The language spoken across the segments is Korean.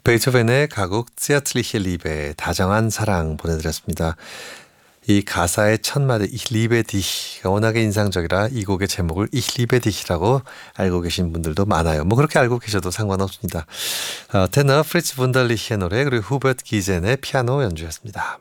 베이토벤의 가곡 Zärtliche Liebe, 다정한 사랑 보내드렸습니다. 이 가사의 첫 마디 Ich liebe dich가 워낙에 인상적이라 이 곡의 제목을 Ich liebe dich라고 알고 계신 분들도 많아요. 뭐 그렇게 알고 계셔도 상관없습니다. 테너 프리츠 분달리히의 노래 그리고 후베트 기젠의 피아노 연주였습니다.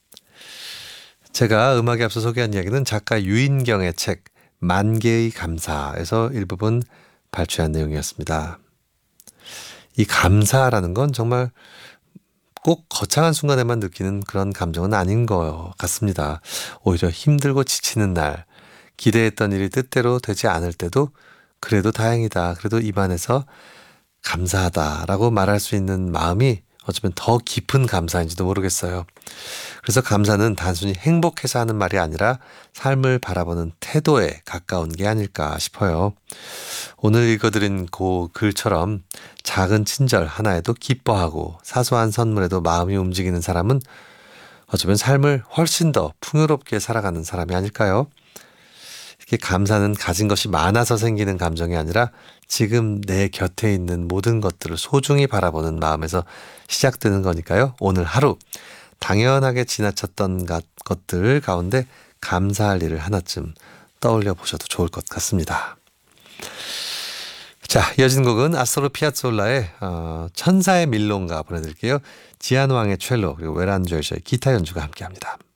제가 음악에 앞서 소개한 이야기는 작가 유인경의 책 만개의 감사에서 일부분 발췌한 내용이었습니다. 이 감사라는 건 정말 꼭 거창한 순간에만 느끼는 그런 감정은 아닌 것 같습니다. 오히려 힘들고 지치는 날, 기대했던 일이 뜻대로 되지 않을 때도 그래도 다행이다, 그래도 입안에서 감사하다라고 말할 수 있는 마음이 어쩌면 더 깊은 감사인지도 모르겠어요. 그래서 감사는 단순히 행복해서 하는 말이 아니라 삶을 바라보는 태도에 가까운 게 아닐까 싶어요. 오늘 읽어드린 그 글처럼 작은 친절 하나에도 기뻐하고 사소한 선물에도 마음이 움직이는 사람은 어쩌면 삶을 훨씬 더 풍요롭게 살아가는 사람이 아닐까요? 이렇게 감사는 가진 것이 많아서 생기는 감정이 아니라 지금 내 곁에 있는 모든 것들을 소중히 바라보는 마음에서 시작되는 거니까요. 오늘 하루 당연하게 지나쳤던 것들 가운데 감사할 일을 하나쯤 떠올려 보셔도 좋을 것 같습니다. 자, 이어진 곡은 아스토르 피아zz올라의 천사의 밀론가 보내드릴게요. 지안 왕의 첼로 그리고 웨란 조이저의 기타 연주가 함께합니다.